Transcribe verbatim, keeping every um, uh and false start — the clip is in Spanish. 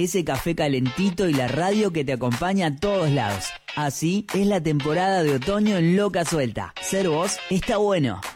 ese café calentito y la radio que te acompaña a todos lados. Así es la temporada de otoño en Loca Suelta. Ser vos está bueno.